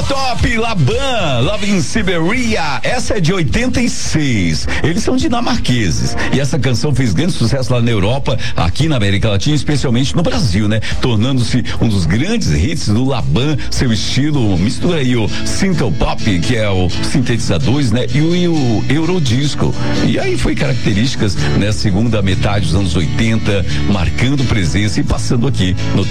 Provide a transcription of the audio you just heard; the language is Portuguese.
Top Laban, Love in Siberia, essa é de 86. Eles são dinamarqueses e essa canção fez grande sucesso lá na Europa, aqui na América Latina, especialmente no Brasil, né? Tornando-se um dos grandes hits do Laban, seu estilo mistura aí o synth pop, que é o sintetizadores, né? E o Eurodisco. E aí foi características na segunda metade dos anos 80, marcando presença e passando aqui no